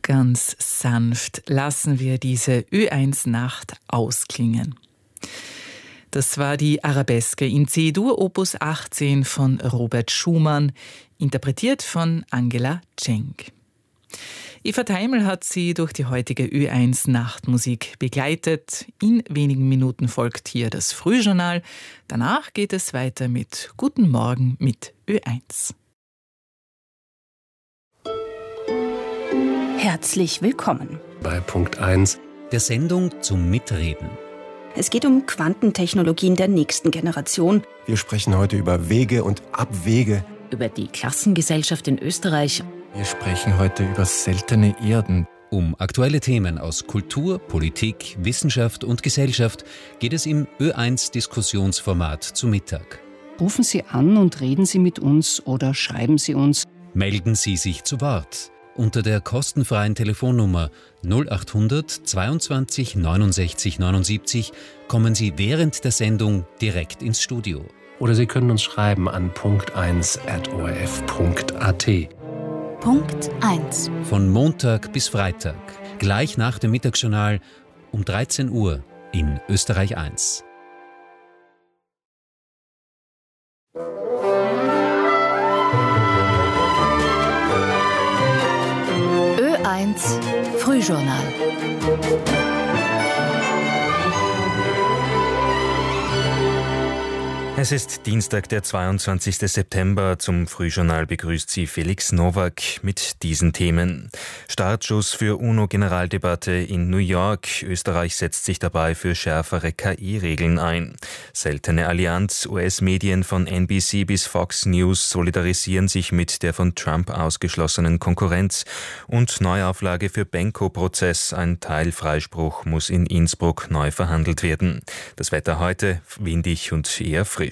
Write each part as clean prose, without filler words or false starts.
Ganz sanft lassen wir diese Ö1-Nacht ausklingen. Das war die Arabeske in C-Dur, Opus 18 von Robert Schumann, interpretiert von Angela Cenk. Eva Teimel hat sie durch die heutige Ö1-Nachtmusik begleitet. In wenigen Minuten folgt hier das Frühjournal. Danach geht es weiter mit Guten Morgen mit Ö1. Herzlich willkommen bei Punkt 1 der Sendung zum Mitreden. Es geht um Quantentechnologien der nächsten Generation. Wir sprechen heute über Wege und Abwege. Über die Klassengesellschaft in Österreich. Wir sprechen heute über seltene Erden. Um aktuelle Themen aus Kultur, Politik, Wissenschaft und Gesellschaft geht es im Ö1-Diskussionsformat zu Mittag. Rufen Sie an und reden Sie mit uns oder schreiben Sie uns. Melden Sie sich zu Wort unter der kostenfreien Telefonnummer 0800 22 69 79 kommen Sie während der Sendung direkt ins Studio. Oder Sie können uns schreiben an punkt1@orf.at. Punkt 1. Von Montag bis Freitag, gleich nach dem Mittagsjournal um 13 Uhr in Österreich 1. Ö1 Frühjournal. Es ist Dienstag, der 22. September. Zum Frühjournal begrüßt Sie Felix Nowak mit diesen Themen. Startschuss für UNO-Generaldebatte in New York. Österreich setzt sich dabei für schärfere KI-Regeln ein. Seltene Allianz. US-Medien von NBC bis Fox News solidarisieren sich mit der von Trump ausgeschlossenen Konkurrenz. Und Neuauflage für Benko-Prozess. Ein Teilfreispruch muss in Innsbruck neu verhandelt werden. Das Wetter heute windig und eher frisch.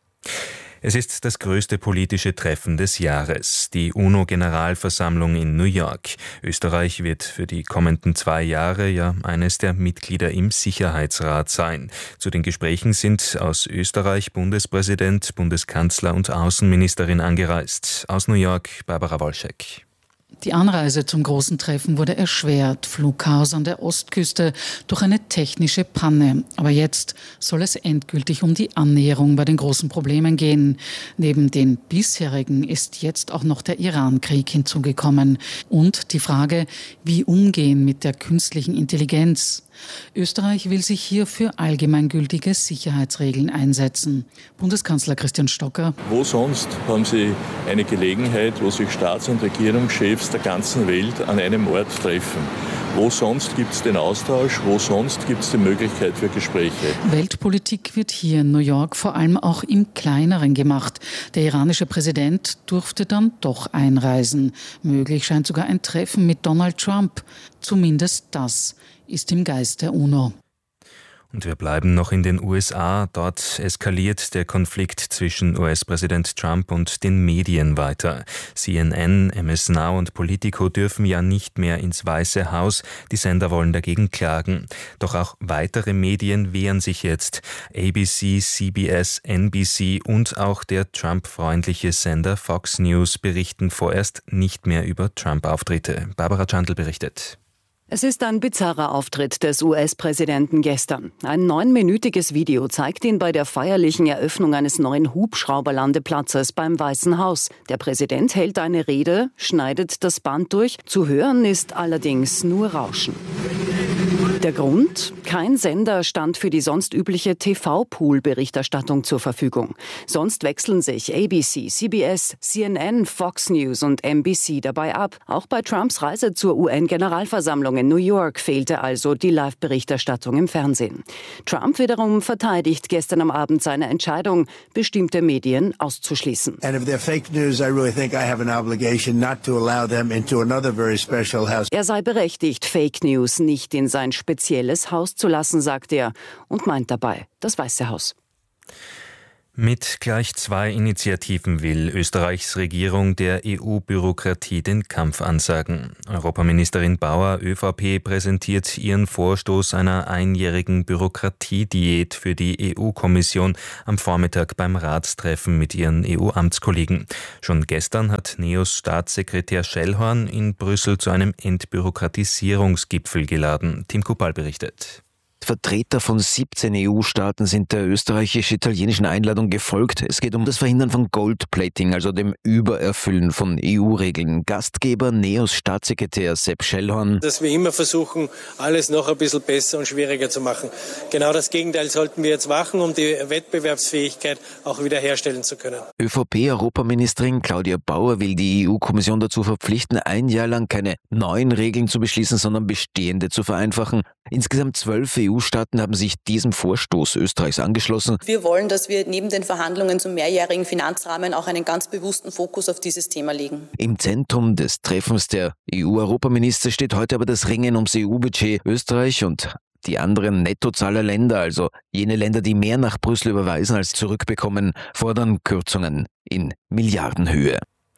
Es ist das größte politische Treffen des Jahres, die UNO-Generalversammlung in New York. Österreich wird für die kommenden 2 Jahre eines der Mitglieder im Sicherheitsrat sein. Zu den Gesprächen sind aus Österreich Bundespräsident, Bundeskanzler und Außenministerin angereist. Aus New York Barbara Wolschek. Die Anreise zum großen Treffen wurde erschwert, Flugchaos an der Ostküste durch eine technische Panne. Aber jetzt soll es endgültig um die Annäherung bei den großen Problemen gehen. Neben den bisherigen ist jetzt auch noch der Iran-Krieg hinzugekommen. Und die Frage, wie umgehen mit der künstlichen Intelligenz. Österreich will sich hier für allgemeingültige Sicherheitsregeln einsetzen. Bundeskanzler Christian Stocker. Wo sonst haben Sie eine Gelegenheit, wo sich Staats- und Regierungschefs der ganzen Welt an einem Ort treffen? Wo sonst gibt es den Austausch? Wo sonst gibt es die Möglichkeit für Gespräche? Weltpolitik wird hier in New York vor allem auch im Kleineren gemacht. Der iranische Präsident durfte dann doch einreisen. Möglich scheint sogar ein Treffen mit Donald Trump. Zumindest das ist im Geist der UNO. Und wir bleiben noch in den USA. Dort eskaliert der Konflikt zwischen US-Präsident Trump und den Medien weiter. CNN, MS Now und Politico dürfen ja nicht mehr ins Weiße Haus. Die Sender wollen dagegen klagen. Doch auch weitere Medien wehren sich jetzt. ABC, CBS, NBC und auch der Trump-freundliche Sender Fox News berichten vorerst nicht mehr über Trump-Auftritte. Barbara Chandl berichtet. Es ist ein bizarrer Auftritt des US-Präsidenten gestern. Ein 9-minütiges Video zeigt ihn bei der feierlichen Eröffnung eines neuen Hubschrauberlandeplatzes beim Weißen Haus. Der Präsident hält eine Rede, schneidet das Band durch. Zu hören ist allerdings nur Rauschen. Der Grund? Kein Sender stand für die sonst übliche TV-Pool-Berichterstattung zur Verfügung. Sonst wechseln sich ABC, CBS, CNN, Fox News und NBC dabei ab. Auch bei Trumps Reise zur UN-Generalversammlung in New York fehlte also die Live-Berichterstattung im Fernsehen. Trump wiederum verteidigt gestern am Abend seine Entscheidung, bestimmte Medien auszuschließen. Er sei berechtigt, Fake News nicht in sein spezielles Haus zu lassen, sagt er, und meint dabei das Weiße Haus. Mit gleich 2 Initiativen will Österreichs Regierung der EU-Bürokratie den Kampf ansagen. Europaministerin Bauer, ÖVP, präsentiert ihren Vorstoß einer einjährigen Bürokratiediät für die EU-Kommission am Vormittag beim Ratstreffen mit ihren EU-Amtskollegen. Schon gestern hat NEOS Staatssekretär Schellhorn in Brüssel zu einem Entbürokratisierungsgipfel geladen. Tim Kupal berichtet. Vertreter von 17 EU-Staaten sind der österreichisch-italienischen Einladung gefolgt. Es geht um das Verhindern von Goldplating, also dem Übererfüllen von EU-Regeln. Gastgeber NEOS Staatssekretär Sepp Schellhorn. Dass wir immer versuchen, alles noch ein bisschen besser und schwieriger zu machen. Genau das Gegenteil sollten wir jetzt machen, um die Wettbewerbsfähigkeit auch wieder herstellen zu können. ÖVP-Europaministerin Claudia Bauer will die EU-Kommission dazu verpflichten, ein Jahr lang keine neuen Regeln zu beschließen, sondern bestehende zu vereinfachen. Insgesamt 12 EU-Staaten haben sich diesem Vorstoß Österreichs angeschlossen. Wir wollen, dass wir neben den Verhandlungen zum mehrjährigen Finanzrahmen auch einen ganz bewussten Fokus auf dieses Thema legen. Im Zentrum des Treffens der EU-Europaminister steht heute aber das Ringen ums EU-Budget. Österreich und die anderen Nettozahlerländer, also jene Länder, die mehr nach Brüssel überweisen als zurückbekommen, fordern Kürzungen in Milliardenhöhe.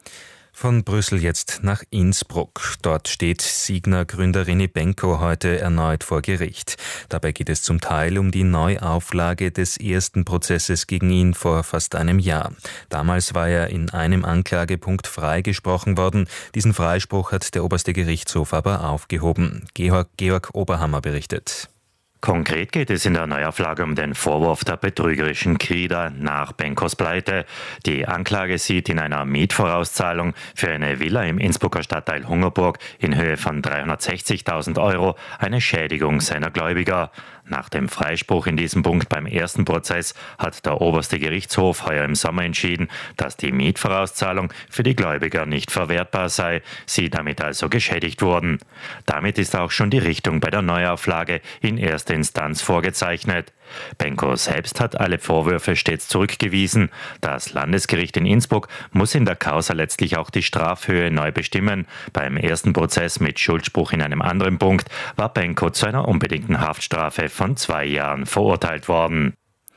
Von Brüssel jetzt nach Innsbruck. Dort steht Signa-Gründer René Benko heute erneut vor Gericht. Dabei geht es zum Teil um die Neuauflage des ersten Prozesses gegen ihn vor fast einem Jahr. Damals war er in einem Anklagepunkt freigesprochen worden. Diesen Freispruch hat der oberste Gerichtshof aber aufgehoben. Georg Oberhammer berichtet. Konkret geht es in der Neuauflage um den Vorwurf der betrügerischen Krieger nach Benkos Pleite. Die Anklage sieht in einer Mietvorauszahlung für eine Villa im Innsbrucker Stadtteil Hungerburg in Höhe von 360.000 € eine Schädigung seiner Gläubiger. Nach dem Freispruch in diesem Punkt beim ersten Prozess hat der oberste Gerichtshof heuer im Sommer entschieden, dass die Mietvorauszahlung für die Gläubiger nicht verwertbar sei, sie damit also geschädigt wurden. Damit ist auch schon die Richtung bei der Neuauflage in erster Instanz vorgezeichnet. Benko selbst hat alle Vorwürfe stets zurückgewiesen. Das Landesgericht in Innsbruck muss in der Causa letztlich auch die Strafhöhe neu bestimmen. Beim ersten Prozess mit Schuldspruch in einem anderen Punkt war Benko zu einer unbedingten Haftstrafe von 2 Jahren verurteilt worden.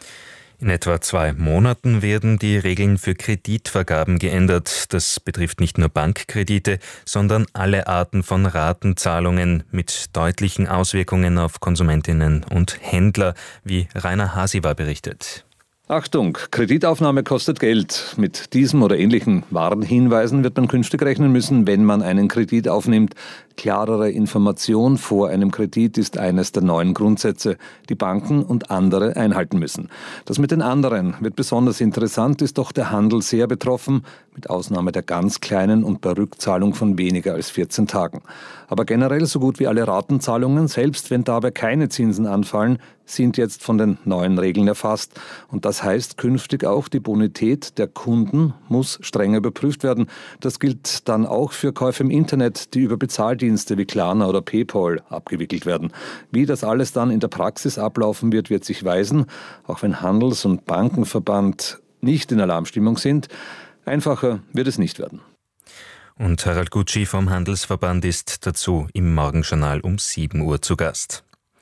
In etwa 2 Monaten werden die Regeln für Kreditvergaben geändert. Das betrifft nicht nur Bankkredite, sondern alle Arten von Ratenzahlungen mit deutlichen Auswirkungen auf Konsumentinnen und Händler, wie Rainer Hasiwa berichtet. Achtung, Kreditaufnahme kostet Geld. Mit diesem oder ähnlichen Warnhinweisen wird man künftig rechnen müssen, wenn man einen Kredit aufnimmt. Klarere Information vor einem Kredit ist eines der neuen Grundsätze, die Banken und andere einhalten müssen. Das mit den anderen wird besonders interessant, ist doch der Handel sehr betroffen, mit Ausnahme der ganz kleinen und bei Rückzahlung von weniger als 14 Tagen. Aber generell so gut wie alle Ratenzahlungen, selbst wenn dabei keine Zinsen anfallen, sind jetzt von den neuen Regeln erfasst. Und das heißt, künftig auch die Bonität der Kunden muss strenger überprüft werden. Das gilt dann auch für Käufe im Internet, die über Bezahldienste wie Klarna oder PayPal abgewickelt werden. Wie das alles dann in der Praxis ablaufen wird, wird sich weisen. Auch wenn Handels- und Bankenverband nicht in Alarmstimmung sind, einfacher wird es nicht werden. Und Harald Gutschi vom Handelsverband ist dazu im Morgenjournal um 7 Uhr zu Gast.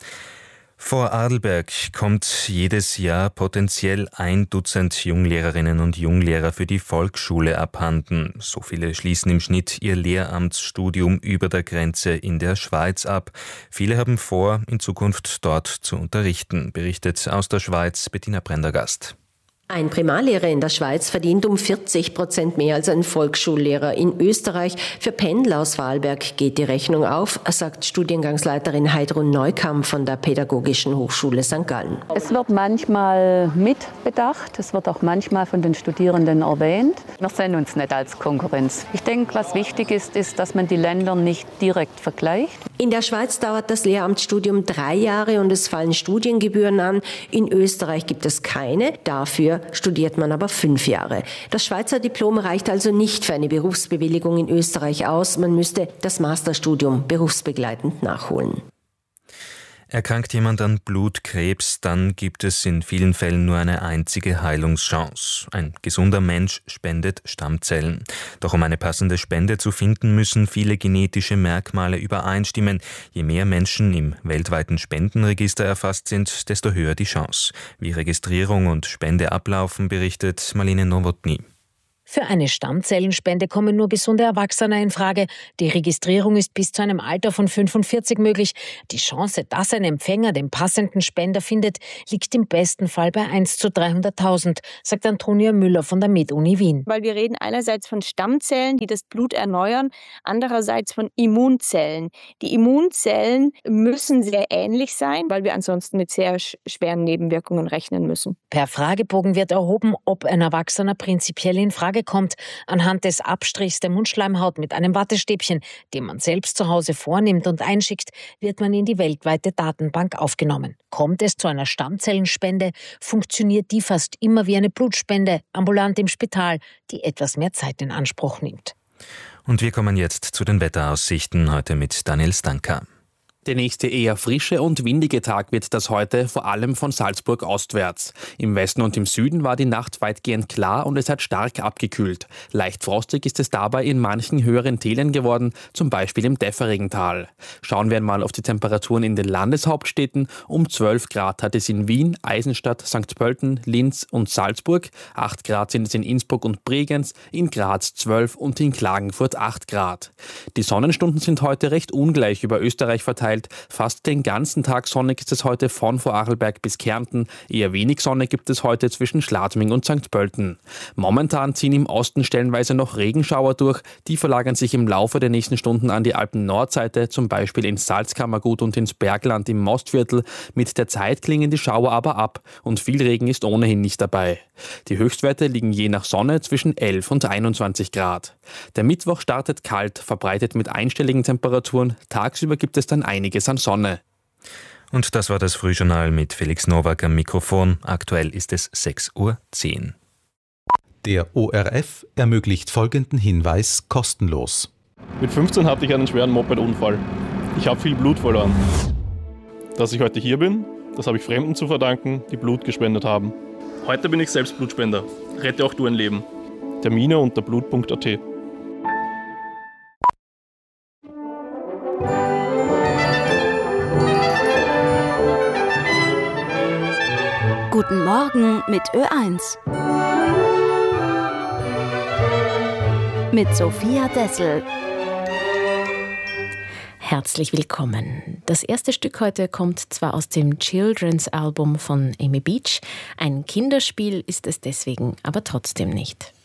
Vor Adelberg kommt jedes Jahr potenziell 1 Dutzend Junglehrerinnen und Junglehrer für die Volksschule abhanden. So viele schließen im Schnitt ihr Lehramtsstudium über der Grenze in der Schweiz ab. Viele haben vor, in Zukunft dort zu unterrichten, berichtet aus der Schweiz Bettina Prendergast. Ein Primarlehrer in der Schweiz verdient um 40% mehr als ein Volksschullehrer in Österreich. Für Pendler aus Vorarlberg geht die Rechnung auf, sagt Studiengangsleiterin Heidrun Neukamp von der Pädagogischen Hochschule St. Gallen. Es wird manchmal mitbedacht, es wird auch manchmal von den Studierenden erwähnt. Wir sehen uns nicht als Konkurrenz. Ich denke, was wichtig ist, dass man die Länder nicht direkt vergleicht. In der Schweiz dauert das Lehramtsstudium 3 Jahre und es fallen Studiengebühren an. In Österreich gibt es keine, dafür studiert man aber 5 Jahre. Das Schweizer Diplom reicht also nicht für eine Berufsbewilligung in Österreich aus. Man müsste das Masterstudium berufsbegleitend nachholen. Erkrankt jemand an Blutkrebs, dann gibt es in vielen Fällen nur eine einzige Heilungschance. Ein gesunder Mensch spendet Stammzellen. Doch um eine passende Spende zu finden, müssen viele genetische Merkmale übereinstimmen. Je mehr Menschen im weltweiten Spendenregister erfasst sind, desto höher die Chance. Wie Registrierung und Spende ablaufen, berichtet Marlene Nowotny. Für eine Stammzellenspende kommen nur gesunde Erwachsene in Frage. Die Registrierung ist bis zu einem Alter von 45 möglich. Die Chance, dass ein Empfänger den passenden Spender findet, liegt im besten Fall bei 1 zu 300.000, sagt Antonia Müller von der Med-Uni Wien. Weil wir reden einerseits von Stammzellen, die das Blut erneuern, andererseits von Immunzellen. Die Immunzellen müssen sehr ähnlich sein, weil wir ansonsten mit sehr schweren Nebenwirkungen rechnen müssen. Per Fragebogen wird erhoben, ob ein Erwachsener prinzipiell in Frage kommt. Anhand des Abstrichs der Mundschleimhaut mit einem Wattestäbchen, den man selbst zu Hause vornimmt und einschickt, wird man in die weltweite Datenbank aufgenommen. Kommt es zu einer Stammzellenspende, funktioniert die fast immer wie eine Blutspende, ambulant im Spital, die etwas mehr Zeit in Anspruch nimmt. Und wir kommen jetzt zu den Wetteraussichten, heute mit Daniel Stanka. Der nächste eher frische und windige Tag wird das heute, vor allem von Salzburg ostwärts. Im Westen und im Süden war die Nacht weitgehend klar und es hat stark abgekühlt. Leicht frostig ist es dabei in manchen höheren Tälern geworden, zum Beispiel im Defferingental. Schauen wir einmal auf die Temperaturen in den Landeshauptstädten. Um 12 Grad hat es in Wien, Eisenstadt, St. Pölten, Linz und Salzburg. 8 Grad sind es in Innsbruck und Bregenz, in Graz 12 und in Klagenfurt 8 Grad. Die Sonnenstunden sind heute recht ungleich über Österreich verteilt. Fast den ganzen Tag sonnig ist es heute von Vorarlberg bis Kärnten. Eher wenig Sonne gibt es heute zwischen Schladming und St. Pölten. Momentan ziehen im Osten stellenweise noch Regenschauer durch. Die verlagern sich im Laufe der nächsten Stunden an die Alpen-Nordseite, zum Beispiel ins Salzkammergut und ins Bergland im Mostviertel. Mit der Zeit klingen die Schauer aber ab und viel Regen ist ohnehin nicht dabei. Die Höchstwerte liegen je nach Sonne zwischen 11 und 21 Grad. Der Mittwoch startet kalt, verbreitet mit einstelligen Temperaturen. Tagsüber gibt es dann einiges an Sonne. Und das war das Frühjournal mit Felix Nowak am Mikrofon. Aktuell ist es 6:10 Uhr. Der ORF ermöglicht folgenden Hinweis kostenlos. Mit 15 hatte ich einen schweren Moped-Unfall. Ich habe viel Blut verloren. Dass ich heute hier bin, das habe ich Fremden zu verdanken, die Blut gespendet haben. Heute bin ich selbst Blutspender. Rette auch du ein Leben. Termine unter blut.at. Guten Morgen mit Ö1. Mit Sophia Dessel. Herzlich willkommen. Das erste Stück heute kommt zwar aus dem Children's Album von Amy Beach, ein Kinderspiel ist es deswegen aber trotzdem nicht.